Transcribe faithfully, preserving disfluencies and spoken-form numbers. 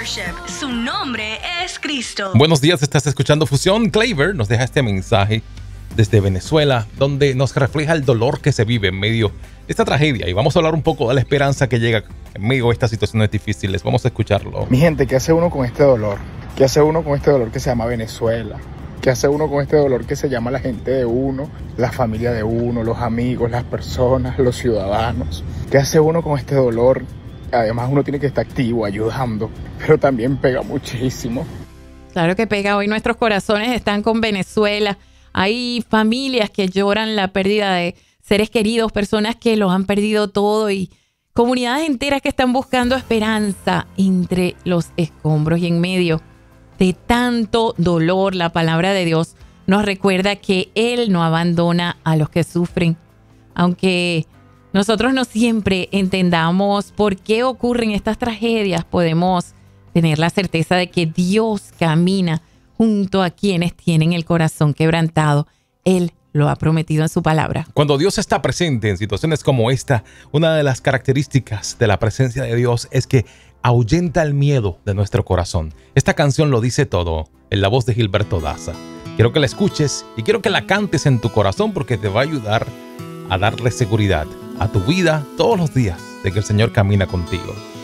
Worship. Su nombre es Cristo. Buenos días, estás escuchando Fusión. Claver nos deja este mensaje desde Venezuela, donde nos refleja el dolor que se vive en medio de esta tragedia. Y vamos a hablar un poco de la esperanza que llega en medio de estas situaciones difíciles. Vamos a escucharlo. Mi gente, ¿qué hace uno con este dolor? ¿Qué hace uno con este dolor que se llama Venezuela? ¿Qué hace uno con este dolor que se llama la gente de uno, la familia de uno, los amigos, las personas, los ciudadanos? ¿Qué hace uno con este dolor? Además, uno tiene que estar activo, ayudando, pero también pega muchísimo. Claro que pega. Hoy nuestros corazones están con Venezuela. Hay familias que lloran la pérdida de seres queridos, personas que los han perdido todo y comunidades enteras que están buscando esperanza entre los escombros. Y en medio de tanto dolor, la palabra de Dios nos recuerda que Él no abandona a los que sufren. Aunque nosotros no siempre entendamos por qué ocurren estas tragedias, podemos tener la certeza de que Dios camina junto a quienes tienen el corazón quebrantado. Él lo ha prometido en su palabra. Cuando Dios está presente en situaciones como esta, una de las características de la presencia de Dios es que ahuyenta el miedo de nuestro corazón. Esta canción lo dice todo, en la voz de Gilberto Daza. Quiero que la escuches y quiero que la cantes en tu corazón porque te va a ayudar a darle seguridad a tu vida todos los días de que el Señor camina contigo.